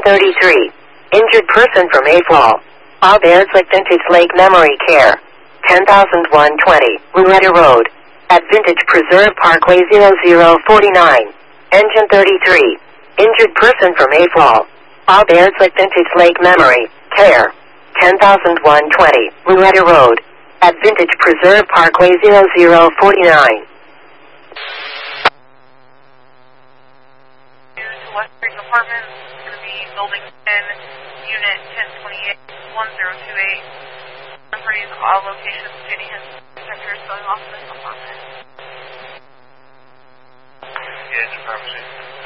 33. Injured person from AFOL. All Bears Lake Vintage Lake Memory Care. 10,120. Loretta Road. At Vintage Preserve Parkway 0049. Engine 33. Injured person from AFOL. All Bears Lake Vintage Lake Memory Care. 10,120. Loretta Road. At Vintage Preserve Parkway 0049. West Creek Apartments, it's going to be Building 10, Unit 1028-1028. Numbers, all locations, Jenny has detectors going off in this apartment. Yeah, it's a